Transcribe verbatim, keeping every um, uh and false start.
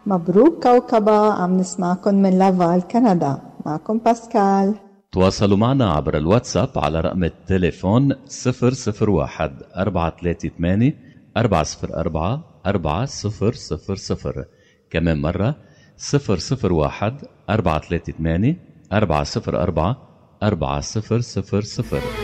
مبروك كوكبة، عم نسمعكم من لافال كندا. معكم باسكال. تواصلوا معنا عبر الواتساب على رقم التليفون صفر صفر واحد أربعة ثلاثة ثمانية أربعة صفر أربعة أربعة صفر صفر صفر. كمان مرة صفر صفر واحد أربعة ثلاثة ثمانية أربعة صفر أربعة أربعة صفر صفر صفر.